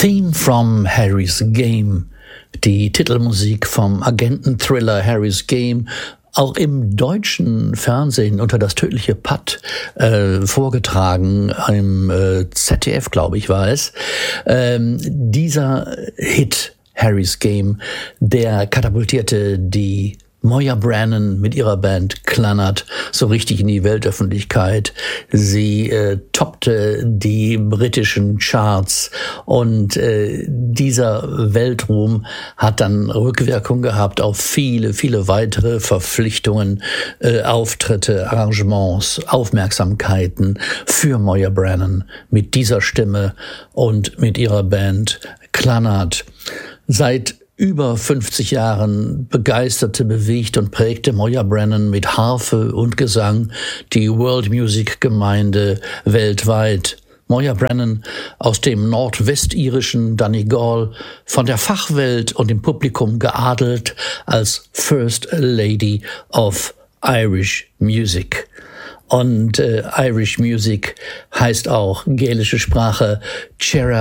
Theme from Harry's Game, die Titelmusik vom Agenten-Thriller Harry's Game, auch im deutschen Fernsehen unter das tödliche Patt vorgetragen, im ZDF, glaube ich, war es. Dieser Hit, Harry's Game, der katapultierte die Moya Brennan mit ihrer Band Clannad so richtig in die Weltöffentlichkeit. Sie toppte die britischen Charts und dieser Weltruhm hat dann Rückwirkung gehabt auf viele, viele weitere Verpflichtungen, Auftritte, Arrangements, Aufmerksamkeiten für Moya Brennan mit dieser Stimme und mit ihrer Band Clannad. Seit über 50 Jahren begeisterte, bewegte und prägte Moya Brennan mit Harfe und Gesang die World Music Gemeinde weltweit. Moya Brennan aus dem nordwestirischen Donegal, von der Fachwelt und dem Publikum geadelt als First Lady of Irish Music. Und Irish Music heißt auch gälische Sprache